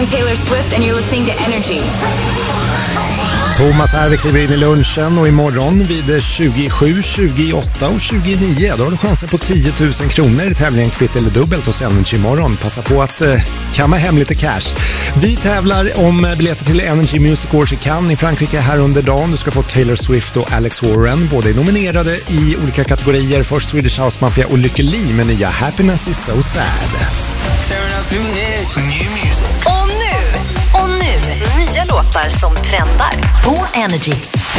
I'm Taylor Swift and you're listening to Energy. Thomas här, vi kliver in i lunchen och imorgon vid 27, 28 och 29 då har du chansen på 10 000 kronor i tävlingen Kvitt eller dubbelt hos Energy imorgon. Passa på att kamma hem lite cash. Vi tävlar om biljetter till Energy Music Awards i Cannes i Frankrike här under dagen. Du ska få Taylor Swift och Alex Warren, båda är nominerade i olika kategorier. Först Swedish House Mafia och Lykke Li med nya Happiness is so sad. Och nu, nya låtar som trendar på Energy.